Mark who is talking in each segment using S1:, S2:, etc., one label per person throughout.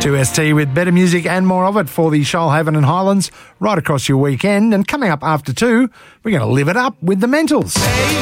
S1: 2ST with better music and more of it for the Shoalhaven and Highlands right across your weekend. And coming up after 2, we're going to live it up with the Mentals.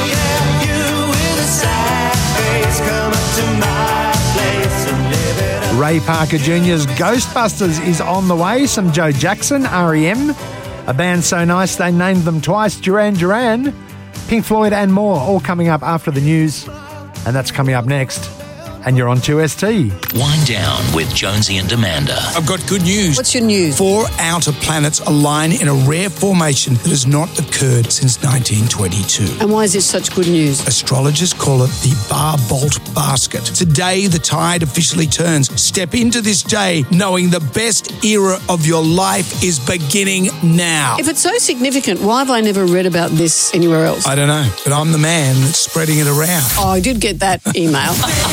S1: Ray Parker Jr.'s Ghostbusters is on the way. Some Joe Jackson, R.E.M., a band so nice they named them twice, Duran Duran, Pink Floyd and more, all coming up after the news. And that's coming up next. And you're on 2ST.
S2: Wind Down with Jonesy and Amanda.
S3: I've got good news.
S4: What's your news?
S3: 4 outer planets align in a rare formation that has not occurred since 1922.
S4: And why is this such good news?
S3: Astrologers call it the Bar-Bolt Basket. Today, the tide officially turns. Step into this day knowing the best era of your life is beginning now.
S4: If it's so significant, why have I never read about this anywhere else?
S3: I don't know, but I'm the man that's spreading it around.
S4: Oh, I did get that email.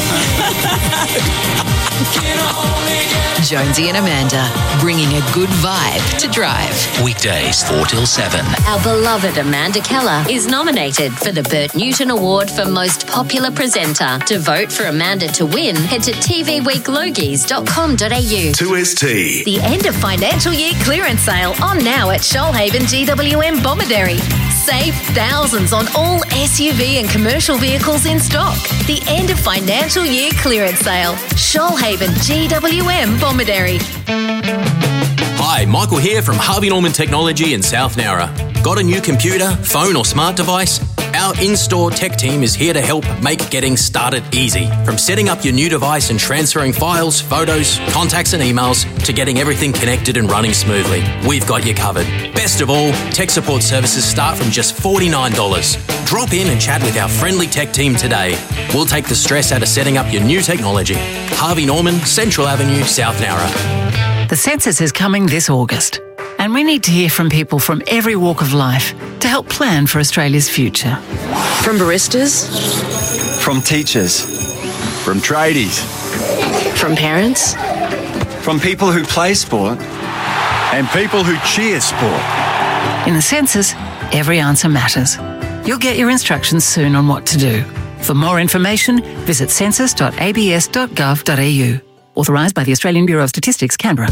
S5: Jonesy and Amanda, bringing a good vibe to drive.
S2: Weekdays 4 till 7.
S6: Our beloved Amanda Keller is nominated for the Bert Newton Award for Most Popular Presenter. To vote for Amanda to win, head to tvweeklogies.com.au.
S7: 2ST.
S6: The end of financial year clearance sale on now at Shoalhaven GWM Bomaderry. Save thousands on all SUV and commercial vehicles in stock. The end of financial year clearance sale. Shoalhaven GWM Bomaderry.
S8: Hi, Michael here from Harvey Norman Technology in South Nowra. Got a new computer, phone or smart device? Our in-store tech team is here to help make getting started easy. From setting up your new device and transferring files, photos, contacts and emails to getting everything connected and running smoothly. We've got you covered. Best of all, tech support services start from just $49. Drop in and chat with our friendly tech team today. We'll take the stress out of setting up your new technology. Harvey Norman, Central Avenue, South Nowra.
S5: The census is coming this August, and we need to hear from people from every walk of life to help plan for Australia's future.
S4: From baristas?
S9: From teachers. From tradies.
S4: From parents?
S9: From people who play sport. And people who cheer sport.
S5: In the census, every answer matters. You'll get your instructions soon on what to do. For more information, visit census.abs.gov.au. Authorised by the Australian Bureau of Statistics, Canberra.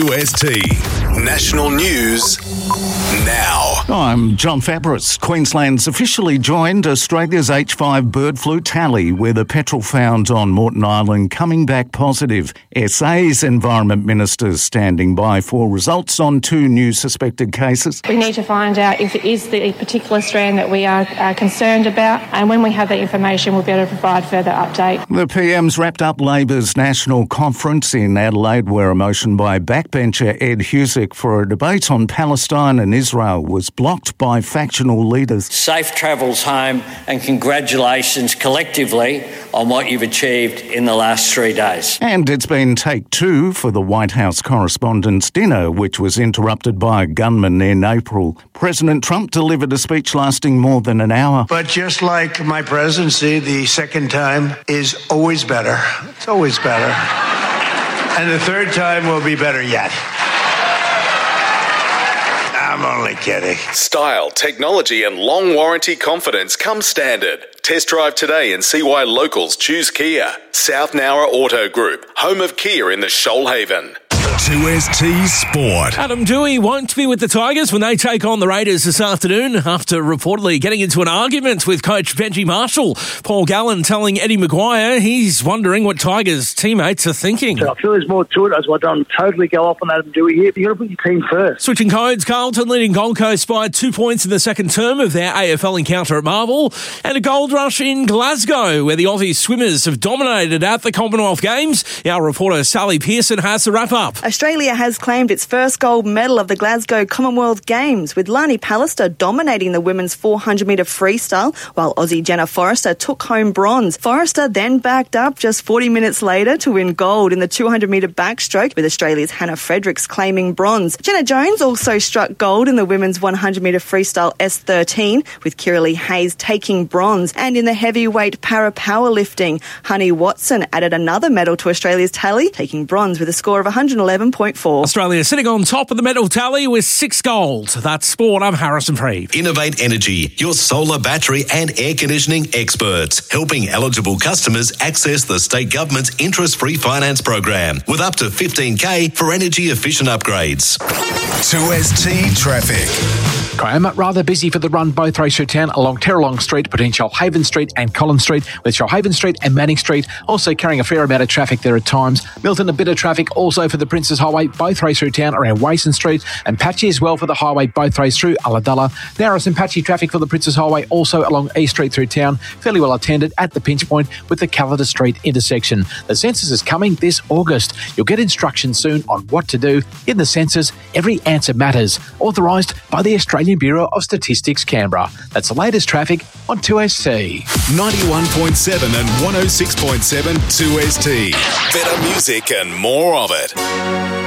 S7: 2ST. National News now.
S10: I'm John Fabris. Queensland's officially joined Australia's H5 bird flu tally, with a petrel found on Moreton Island coming back positive. SA's Environment Minister standing by for results on 2 new suspected cases.
S11: We need to find out if it is the particular strand that we are concerned about, and when we have that information, we'll be able to provide further update.
S10: The PM's wrapped up Labor's national conference in Adelaide, where a motion by backbencher Ed Husick for a debate on Palestine and Israel was blocked by factional leaders.
S12: Safe travels home, and congratulations collectively on what you've achieved in the last 3 days.
S10: And it's been take 2 for the White House Correspondents' Dinner, which was interrupted by a gunman in April. President Trump delivered a speech lasting more than an hour.
S13: But just like my presidency, the second time is always better. It's always better. And the third time will be better yet. I'm only kidding.
S7: Style, technology and long warranty confidence come standard. Test drive today and see why locals choose Kia. South Nowra Auto Group, home of Kia in the Shoalhaven. 2ST Sport.
S14: Adam Dewey won't be with the Tigers when they take on the Raiders this afternoon after reportedly getting into an argument with coach Benji Marshall. Paul Gallen telling Eddie Maguire he's wondering what Tigers teammates are thinking.
S15: So I feel there's more to it. I don't totally go off on Adam Dewey here. You've got to put your team first.
S14: Switching codes, Carlton leading Gold Coast by 2 points in the second term of their AFL encounter at Marvel, and a gold rush in Glasgow where the Aussie swimmers have dominated at the Commonwealth Games. Our reporter Sally Pearson has the wrap-up.
S16: Australia has claimed its first gold medal of the Glasgow Commonwealth Games, with Lani Pallister dominating the women's 400-metre freestyle, while Aussie Jenna Forrester took home bronze. Forrester then backed up just 40 minutes later to win gold in the 200-metre backstroke, with Australia's Hannah Fredericks claiming bronze. Jenna Jones also struck gold in the women's 100-metre freestyle S13, with Kiralee Hayes taking bronze. And in the heavyweight para-powerlifting, Honey Watson added another medal to Australia's tally, taking bronze with a score of 111 97.4.
S14: Australia sitting on top of the medal tally with 6 gold. That's sport. I'm Harrison Preeve.
S17: Innovate Energy, your solar, battery and air conditioning experts, helping eligible customers access the state government's interest-free finance program with up to $15,000 for energy-efficient upgrades.
S18: 2ST Traffic.
S19: Graham, rather busy for the run both ways through town along Terralong Street between Shoalhaven Street and Collins Street, with Shoalhaven Street and Manning Street also carrying a fair amount of traffic there at times. Milton, a bit of traffic also for the Princes Highway both ways through town around Wason Street, and patchy as well for the highway both ways through Ulladulla. Narrow and patchy traffic for the Princes Highway also along East Street through town, fairly well attended at the pinch point with the Callida Street intersection. The census is coming this August. You'll get instructions soon on what to do. In the census, every answer matters. Authorised by the Australian Bureau of Statistics, Canberra. That's the latest traffic on 2ST.
S18: 91.7 and 106.7 2ST. Better music and more of it.